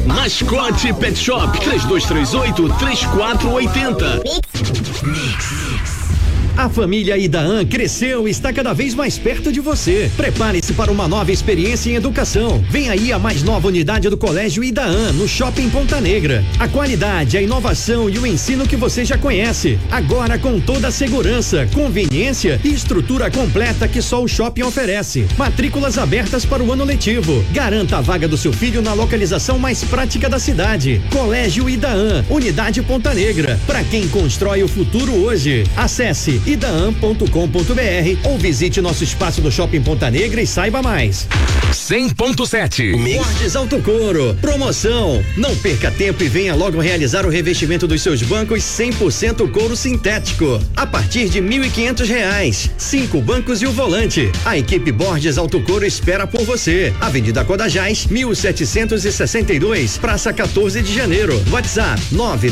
Mascote Pet Shop 3238-3480. A família Idaan cresceu e está cada vez mais perto de você. Prepare-se para uma nova experiência em educação. Vem aí a mais nova unidade do Colégio Idaan, no Shopping Ponta Negra. A qualidade, a inovação e o ensino que você já conhece. Agora com toda a segurança, conveniência e estrutura completa que só o shopping oferece. Matrículas abertas para o ano letivo. Garanta a vaga do seu filho na localização mais prática da cidade. Colégio Idaan, Unidade Ponta Negra. Para quem constrói o futuro hoje. Acesse idaan.com.br ou visite nosso espaço no Shopping Ponta Negra e saiba mais. 100.7 Borges Alto Couro, promoção. Não perca tempo e venha logo realizar o revestimento dos seus bancos 100% couro sintético. A partir de R$1.500. 5 bancos e o volante. A equipe Borges Alto Couro espera por você. Avenida Codajás, 1762, Praça 14 de Janeiro. WhatsApp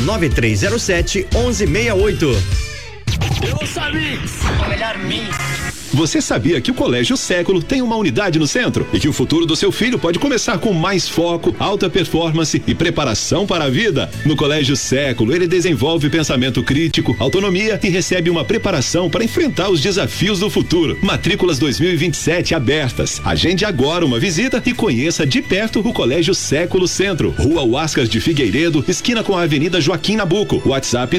99307-1168. Ouça Mix, o melhor mix. Você sabia que o Colégio Século tem uma unidade no centro e que o futuro do seu filho pode começar com mais foco, alta performance e preparação para a vida? No Colégio Século, ele desenvolve pensamento crítico, autonomia e recebe uma preparação para enfrentar os desafios do futuro. Matrículas 2027 abertas. Agende agora uma visita e conheça de perto o Colégio Século Centro, Rua Huascas de Figueiredo, esquina com a Avenida Joaquim Nabuco. WhatsApp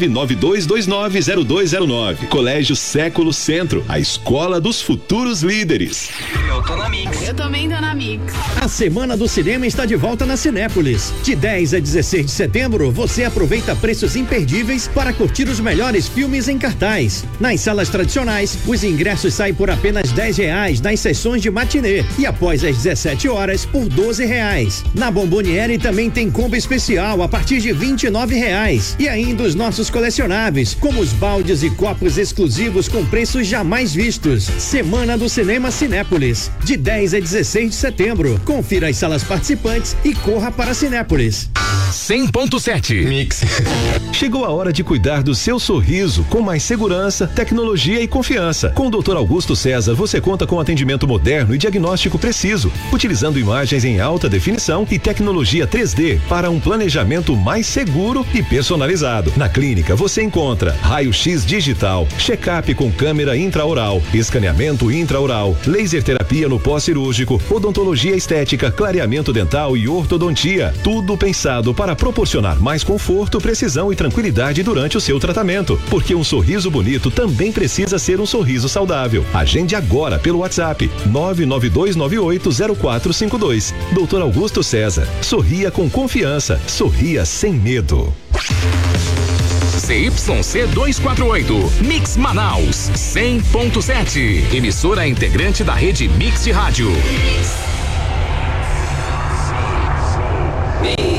992290209. Colégio Século Centro, a escola dos futuros líderes. Eu tô na Mix. Eu também tô na Mix. A Semana do Cinema está de volta na Cinépolis. De 10 a 16 de setembro, você aproveita preços imperdíveis para curtir os melhores filmes em cartaz. Nas salas tradicionais, os ingressos saem por apenas R$10 nas sessões de matinê e após as 17 horas por R$12. Na Bomboniere também tem combo especial a partir de R$29. E ainda os nossos colecionáveis, como os baldes e copos exclusivos com preços jamais vistos. Semana do Cinema Cinépolis, de 10 a 16 de setembro. Confira as salas participantes e corra para Cinépolis. 100.7 Mix. Chegou a hora de cuidar do seu sorriso com mais segurança, tecnologia e confiança. Com o Dr. Augusto César, você conta com atendimento moderno e diagnóstico preciso, utilizando imagens em alta definição e tecnologia 3D para um planejamento mais seguro e personalizado. Na clínica você encontra raio-x digital, check-up com câmera intraoral, escaneamento intraoral, laser terapia no pós-cirúrgico, odontologia estética, clareamento dental e ortodontia. Tudo pensado para proporcionar mais conforto, precisão e tranquilidade durante o seu tratamento. Porque um sorriso bonito também precisa ser um sorriso saudável. Agende agora pelo WhatsApp 992980452. Dr. Augusto César. Sorria com confiança. Sorria sem medo. CYC 248, Mix Manaus, 100.7. Emissora integrante da rede Mix de Rádio.